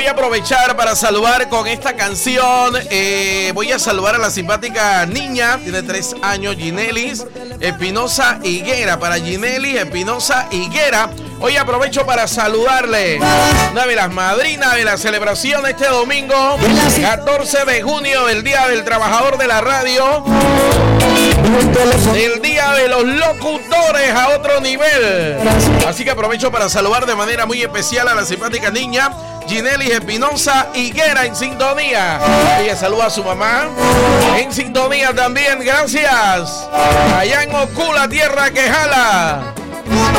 voy a aprovechar para saludar con esta canción. Voy a saludar a la simpática niña, tiene 3 años, Ginelis Espinosa Higuera. Para Ginelis Espinosa Higuera, hoy aprovecho para saludarle. Una de las madrinas de la celebración este domingo, 14 de junio, del Día del Trabajador de la Radio, del Día de los Locutores a otro nivel. Así que aprovecho para saludar de manera muy especial a la simpática niña Ginelis Espinosa Higuera en sintonía. Ella saluda a su mamá en sintonía también. Gracias. Allá en Ocula, tierra que jala.